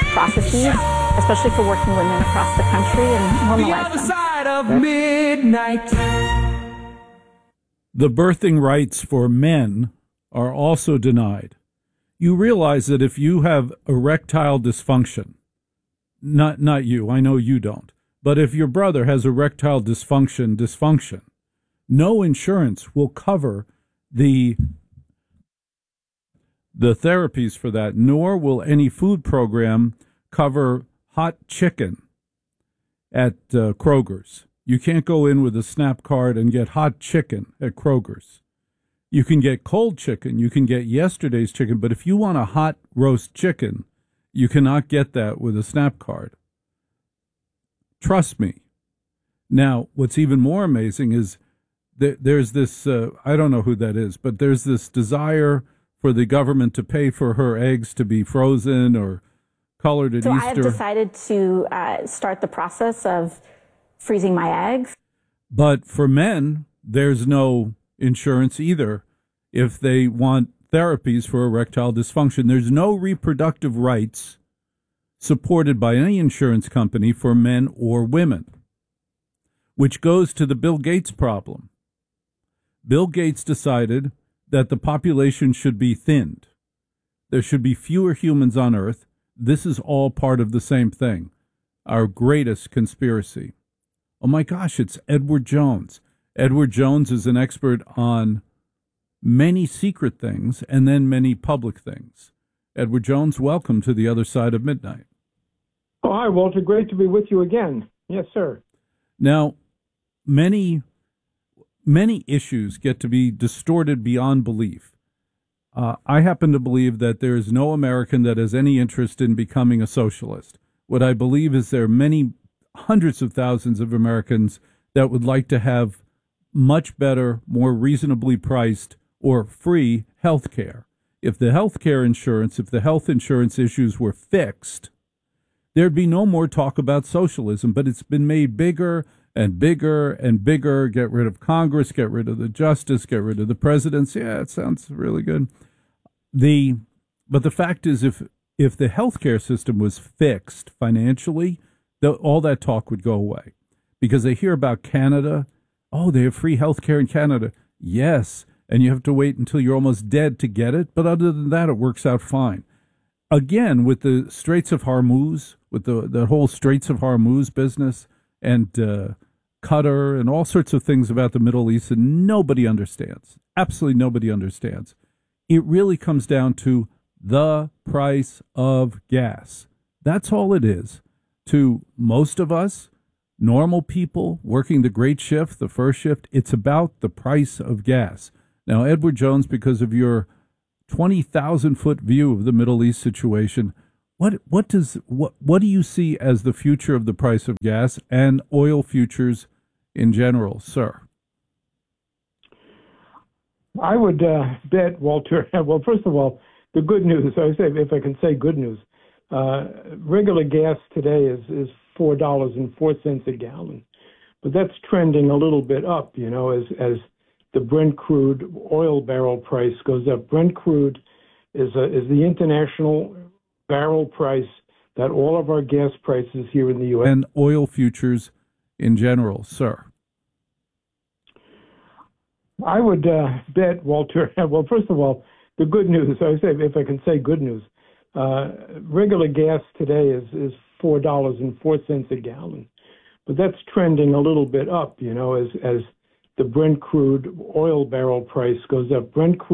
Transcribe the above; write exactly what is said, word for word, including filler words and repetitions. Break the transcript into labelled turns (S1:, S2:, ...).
S1: processes, especially for working women across the country, and normalize
S2: The other
S1: them.
S2: side of midnight.
S3: The birthing rights for men are also denied. You realize that if you have erectile dysfunction, not not you, I know you don't, but if your brother has erectile dysfunction, dysfunction, no insurance will cover the the therapies for that, nor will any food program cover hot chicken at uh, Kroger's. You can't go in with a SNAP card and get hot chicken at Kroger's. You can get cold chicken, you can get yesterday's chicken, but if you want a hot roast chicken, you cannot get that with a SNAP card. Trust me. Now, what's even more amazing is that there's this, uh, I don't know who that is, but there's this desire for the government to pay for her eggs to be frozen or colored at
S1: So
S3: Easter.
S1: I have decided to uh, start the process of freezing my eggs.
S3: But for men, there's no insurance either if they want therapies for erectile dysfunction. There's no reproductive rights supported by any insurance company for men or women, which goes to the Bill Gates problem. Bill Gates decided that the population should be thinned. There should be fewer humans on Earth. This is all part of the same thing, our greatest conspiracy. Oh my gosh, it's Edward Jones. Edward Jones is an expert on many secret things and then many public things. Edward Jones, welcome to the other side of midnight.
S4: Oh, hi, Walter. Great to be with you again. Yes, sir.
S3: Now, many, many issues get to be distorted beyond belief. Uh, I happen to believe that there is no American that has any interest in becoming a socialist. What I believe is there are many hundreds of thousands of Americans that would like to have much better, more reasonably priced or free health care. If the health care insurance, if the health insurance issues were fixed, there'd be no more talk about socialism, but it's been made bigger and bigger and bigger. Get rid of Congress, get rid of the justice, get rid of the presidents. Yeah, it sounds really good. The, but the fact is, if, if the health care system was fixed financially, the, all that talk would go away, because they hear about Canada. Oh, they have free health care in Canada. Yes, and you have to wait until you're almost dead to get it. But other than that, it works out fine. Again, with the Straits of Hormuz, with the, the whole Straits of Hormuz business and uh, Qatar and all sorts of things about the Middle East that nobody understands. Absolutely nobody understands. It really comes down to the price of gas. That's all it is. To most of us, normal people working the great shift, the first shift, it's about the price of gas. Now, Edward Jones, because of your twenty thousand foot view of the Middle East situation, what what does what what do you see as the future of the price of gas and oil futures in general, sir?
S4: I would uh, bet, Walter, well, first of all, the good news, I say, if I can say good news, uh, regular gas today is, is four dollars and four cents a gallon. But that's trending a little bit up, you know, as, as the Brent crude oil barrel price goes up. Brent crude is, a, is the international barrel price that all of our gas prices here in the U S
S3: and oil futures in general, sir.
S4: I would uh, bet, Walter, well, first of all, the good news, I say, if I can say good news, uh, regular gas today is, is four dollars and four cents a gallon. But that's trending a little bit up, you know, as, as the Brent crude oil barrel price goes up. Brent crude